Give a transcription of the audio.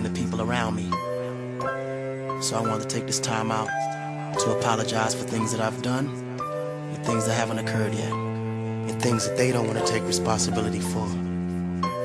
and the people around me. So I wanted to take this time out to apologize for things that I've done and things that haven't occurred yet, and things that they don't want to take responsibility for.